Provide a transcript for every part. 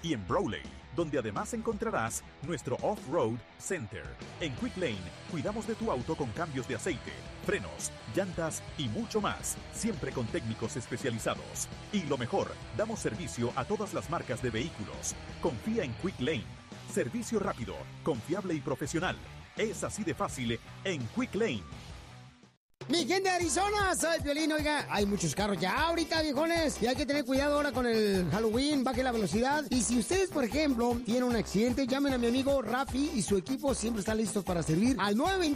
y en Brawley, donde además encontrarás nuestro Off-Road Center. En Quick Lane, cuidamos de tu auto con cambios de aceite, frenos, llantas y mucho más, siempre con técnicos especializados. Y lo mejor, damos servicio a todas las marcas de vehículos. Confía en Quick Lane. Servicio rápido, confiable y profesional. Es así de fácil en Quick Lane. Mi gente de Arizona, soy Piolín. Oiga, hay muchos carros ya ahorita, viejones, y hay que tener cuidado ahora con el Halloween, baje la velocidad. Y si ustedes, por ejemplo, tienen un accidente, llamen a mi amigo Rafi y su equipo siempre está listos para servir al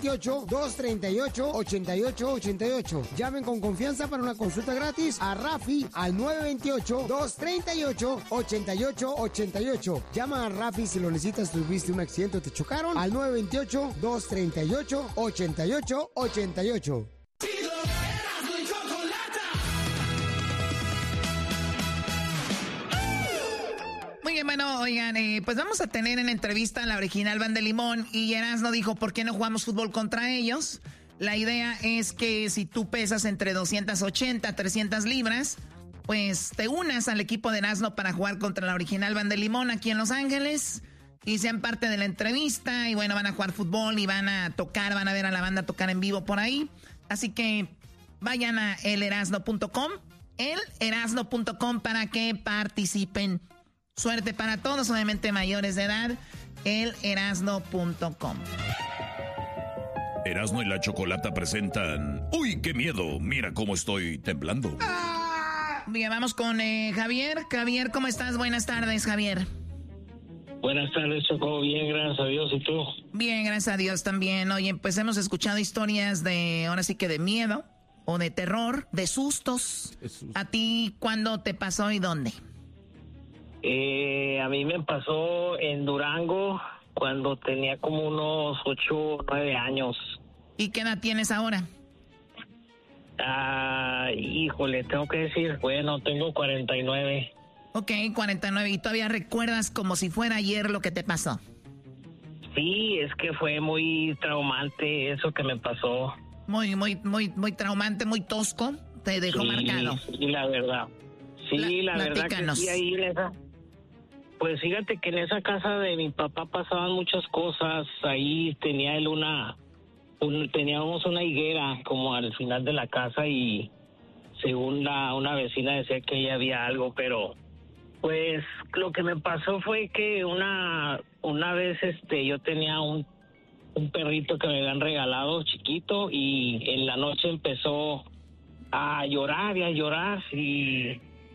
928-238-8888. Llamen con confianza para una consulta gratis a Rafi al 928-238-8888. Llama a Rafi si lo necesitas, tuviste un accidente o te chocaron, al 928-238-8888. Muy bien, bueno, oigan, pues vamos a tener en entrevista a la original Banda de Limón y Erasmo dijo, ¿por qué no jugamos fútbol contra ellos? La idea es que si tú pesas entre 280 a 300 libras, pues te unas al equipo de Erasmo para jugar contra la original Banda de Limón aquí en Los Ángeles y sean parte de la entrevista y bueno, van a jugar fútbol y van a tocar, van a ver a la banda tocar en vivo por ahí. Así que vayan a elerasno.com para que participen. Suerte para todos, obviamente mayores de edad, elerasno.com. Erasmo y la Chocolata presentan... ¡Uy, qué miedo! Mira cómo estoy temblando. Bien, vamos con Javier. Javier, ¿cómo estás? Buenas tardes, Javier. Buenas tardes, Choco. Bien, gracias a Dios. ¿Y tú? Bien, gracias a Dios también. Oye, pues hemos escuchado historias de, ahora sí que de miedo, o de terror, de sustos. ¿A ti cuándo te pasó y dónde? A mí me pasó en Durango cuando tenía como unos 8 o 9 años. ¿Y qué edad tienes ahora? Híjole, tengo que decir, bueno, tengo 49. Ok, 49. ¿Y todavía recuerdas como si fuera ayer lo que te pasó? Sí, es que fue muy traumante eso que me pasó. Muy traumante, muy tosco. Te dejó marcado. Sí, la verdad. Sí, la verdad que sí, ahí en esa... Pues fíjate que en esa casa de mi papá pasaban muchas cosas. Ahí tenía él teníamos una higuera como al final de la casa y según una vecina decía que ahí había algo, pero pues lo que me pasó fue que una vez yo tenía un perrito que me habían regalado chiquito y en la noche empezó a llorar y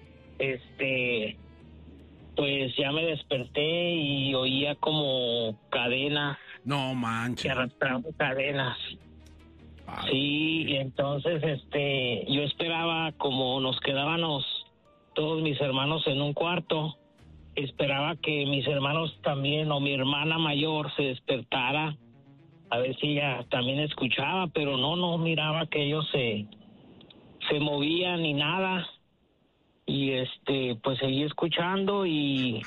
pues ya me desperté y oía como cadenas. No manches. Que arrastraban cadenas. Ay. Sí, y entonces yo esperaba, como nos quedábamos todos mis hermanos en un cuarto, esperaba que mis hermanos también o mi hermana mayor se despertara a ver si ella también escuchaba, pero no miraba que ellos se movían ni nada. Y pues seguí escuchando y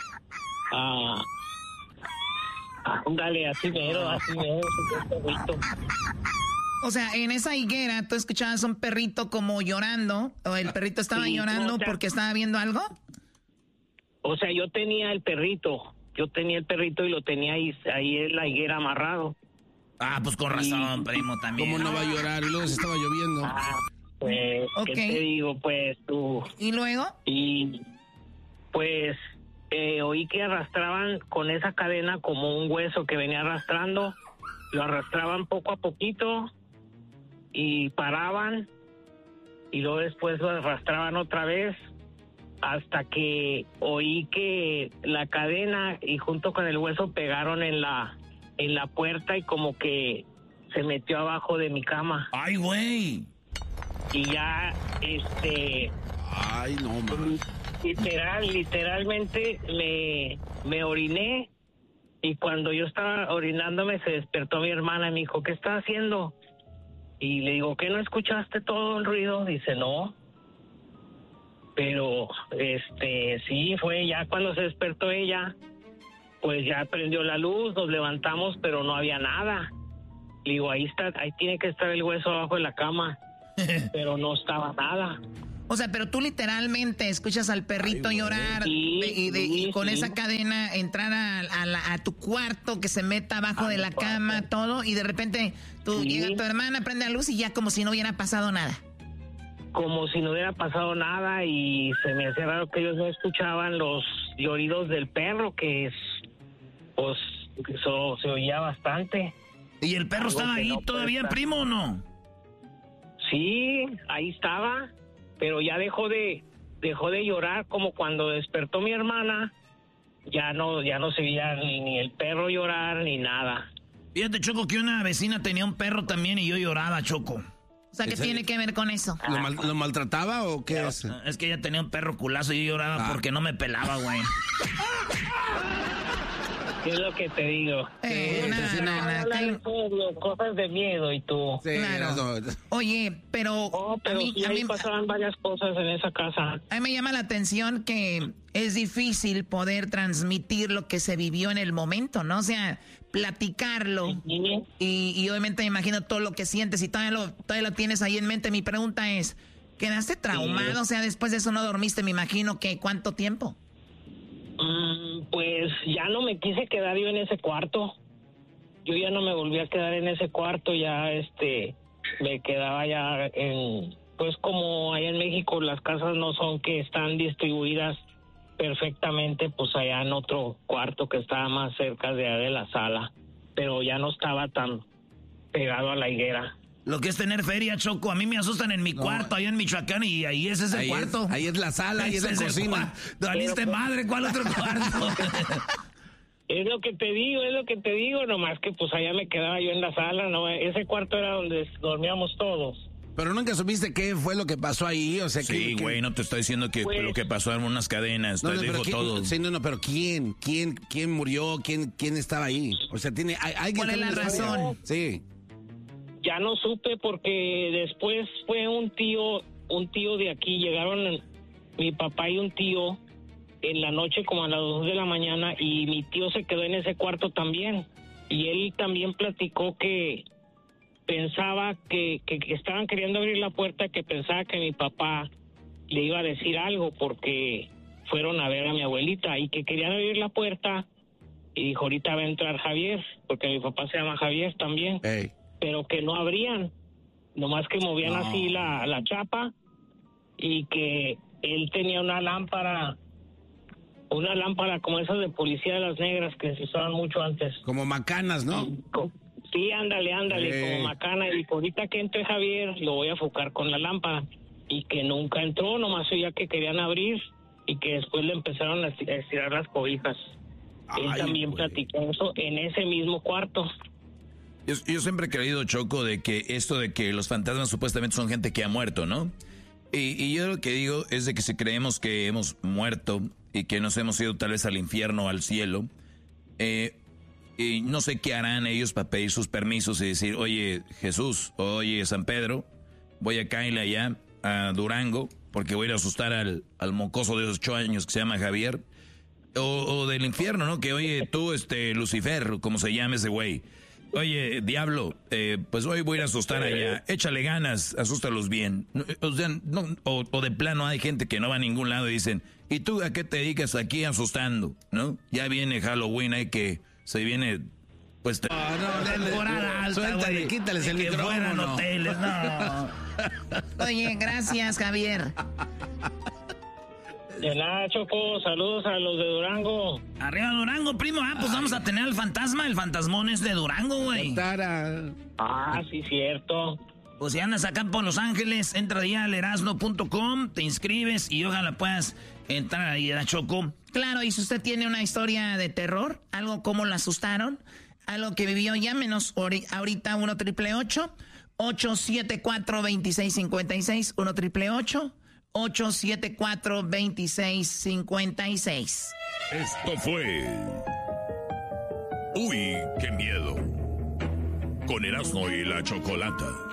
dale, así mero, perrito. O sea, en esa higuera tú escuchabas un perrito como llorando, o el perrito estaba llorando porque estaba viendo algo. O sea, yo tenía el perrito y lo tenía ahí en la higuera amarrado. Pues con razón, primo, también. ¿Cómo no va a llorar? Y luego se estaba lloviendo. Pues, okay. ¿Qué te digo, pues, tú? ¿Y luego? Y, pues, oí que arrastraban con esa cadena como un hueso que venía arrastrando. Lo arrastraban poco a poquito y paraban. Y luego después lo arrastraban otra vez hasta que oí que la cadena y junto con el hueso pegaron en la puerta y como que se metió abajo de mi cama. ¡Ay, güey! Y ya, Ay, no, man. Literalmente me oriné y cuando yo estaba orinándome se despertó mi hermana y me dijo, ¿qué estás haciendo? Y le digo, ¿qué no escuchaste todo el ruido? Dice, no. Pero, sí, fue ya cuando se despertó ella, pues ya prendió la luz, nos levantamos, pero no había nada. Le digo, ahí tiene que estar el hueso abajo de la cama. Pero no estaba nada. O sea, pero tú literalmente escuchas al perrito llorar y con esa cadena entrar a tu cuarto, que se meta abajo de la cama, todo, y de repente llega tu hermana, prende la luz y ya como si no hubiera pasado nada. Como si no hubiera pasado nada, y se me hacía raro que ellos no escuchaban los lloridos del perro, que es, pues, eso se oía bastante. ¿Y el perro estaba ahí todavía, primo, o no? Sí, ahí estaba, pero ya dejó de llorar, como cuando despertó mi hermana, ya no se veía ni el perro llorar ni nada. Fíjate, Choco, que una vecina tenía un perro también y yo lloraba, Choco. O sea, ¿qué tiene que ver con eso? ¿Lo maltrataba o qué es? Es que ella tenía un perro culazo y yo lloraba porque no me pelaba, güey. ¿Qué es lo que te digo? Cosas de miedo y tú. Sí, claro. Oye, pero a mí pasaban varias cosas en esa casa. A mí me llama la atención que es difícil poder transmitir lo que se vivió en el momento, ¿no? O sea, platicarlo. Sí. Y obviamente me imagino todo lo que sientes y todavía lo tienes ahí en mente. Mi pregunta es, ¿quedaste traumado? Sí. O sea, después de eso no dormiste, me imagino que ¿cuánto tiempo? Pues ya no me quise quedar yo en ese cuarto. Yo ya no me volví a quedar en ese cuarto, ya me quedaba ya en, pues como allá en México las casas no son que están distribuidas perfectamente, pues allá en otro cuarto que estaba más cerca de la sala, pero ya no estaba tan pegado a la higuera. Lo que es tener feria, Choco, a mí me asustan en mi cuarto, allá en Michoacán, y ahí ese es el cuarto. Ahí es la sala, ahí es la cocina. Valiste madre, ¿cuál otro cuarto? Es lo que te digo, nomás que pues allá me quedaba yo en la sala, no, ese cuarto era donde dormíamos todos. Pero nunca supiste qué fue lo que pasó ahí, o sea, sí, güey, no te estoy diciendo que pues, lo que pasó en unas cadenas, te dijo todo. Sí, pero ¿quién murió? ¿Quién estaba ahí? O sea, ¿alguien? ¿Cuál es la razón? Sí. Ya no supe porque después fue un tío de aquí, llegaron mi papá y un tío en la noche como a las 2 de la mañana y mi tío se quedó en ese cuarto también y él también platicó que pensaba que estaban queriendo abrir la puerta, que pensaba que mi papá le iba a decir algo porque fueron a ver a mi abuelita y que querían abrir la puerta y dijo ahorita va a entrar Javier, porque mi papá se llama Javier también. Hey. Pero que no abrían, nomás que movían así la chapa y que él tenía una lámpara como esas de policía de las negras que se usaban mucho antes. Como macanas, ¿no? Sí, ándale, como macana. Y ahorita que entre Javier lo voy a enfocar con la lámpara. Y que nunca entró, nomás oía que querían abrir y que después le empezaron a estirar las cobijas. Él también platicó eso en ese mismo cuarto. Yo siempre he creído, Choco, de que esto de que los fantasmas supuestamente son gente que ha muerto, ¿no? Y yo lo que digo es de que si creemos que hemos muerto y que nos hemos ido tal vez al infierno o al cielo, y no sé qué harán ellos para pedir sus permisos y decir, oye, Jesús, oye, San Pedro, voy a caerle allá a Durango porque voy a ir a asustar al mocoso de 8 años que se llama Javier, o del infierno, ¿no? Que oye, tú, Lucifer, como se llama ese güey. Oye, diablo, pues hoy voy a ir a asustar allá. Échale ganas, asústalos bien. O sea, o de plano hay gente que no va a ningún lado y dicen, ¿y tú a qué te dedicas aquí asustando? ¿No? Ya viene Halloween, hay que se viene, pues... temporada alta, suéltale, quítales el micrófono. Fueran hoteles, no. Oye, gracias, Javier. De nada, Choco, saludos a los de Durango. Arriba Durango, primo, pues vamos a tener al fantasma, el fantasmón es de Durango, güey. Sí, cierto. Pues si andas acá por Los Ángeles, entra ahí al erasno.com, te inscribes y ojalá puedas entrar ahí a Choco. Claro, y si usted tiene una historia de terror, algo como la asustaron, algo que vivió, llámenos ahorita 1-888-874-2656, 1-888-874-2656. Esto fue Uy, qué miedo, con Erasmo y la Chocolata.